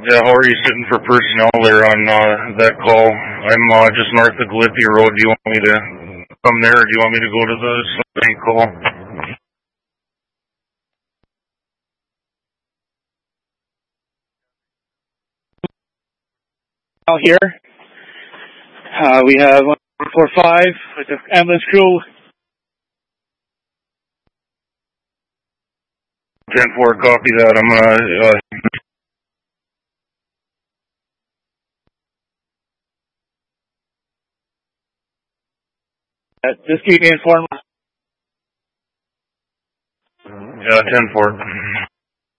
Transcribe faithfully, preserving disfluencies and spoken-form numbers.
Yeah, how are you sitting for personnel there on uh, that call? I'm uh, just north of Galippy Road. Do you want me to come there, or do you want me to go to the same call? Out here, uh, we have one four five with the ambulance crew. ten four, copy that. I'm gonna. Uh, Uh, just keep me informed. yeah, ten four.